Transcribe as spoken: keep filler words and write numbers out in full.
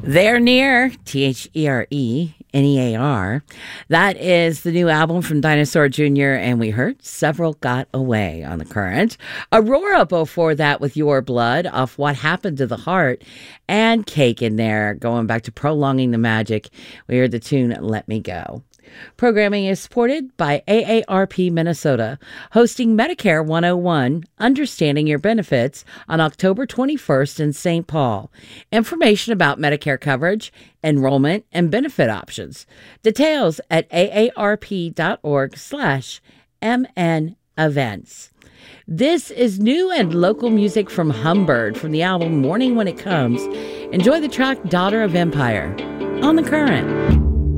They're Near, T H E R E N E A R. That is the new album from Dinosaur Junior, and we heard Several Got Away on The Current. Aurora before that with Your Blood off What Happened to the Heart, and Cake in there, going back to Prolonging the Magic. We heard the tune Let Me Go. Programming is supported by A A R P Minnesota, hosting Medicare one oh one, Understanding Your Benefits, on October twenty-first in Saint Paul. Information about Medicare coverage, enrollment, and benefit options. Details at aarp.org slash mn events. This is new and local music from Humbird from the album Morning When It Comes. Enjoy the track Daughter of Empire on The Current.